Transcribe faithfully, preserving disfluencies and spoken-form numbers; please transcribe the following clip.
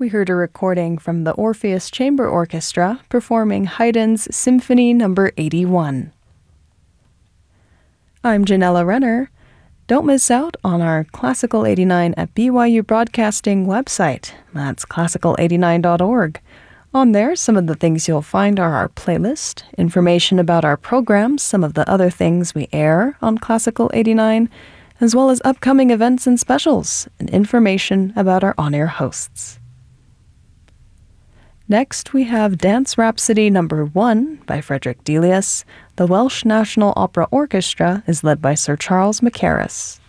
we heard a recording from the Orpheus Chamber Orchestra performing Haydn's Symphony number eighty-one. I'm Janella Renner. Don't miss out on our Classical eighty-nine at B Y U Broadcasting website. That's classical eighty-nine dot org. On there, some of the things you'll find are our playlist, information about our programs, some of the other things we air on Classical eighty-nine, as well as upcoming events and specials, and information about our on-air hosts. Next, we have Dance Rhapsody number one by Frederick Delius. The Welsh National Opera Orchestra is led by Sir Charles Mackerras.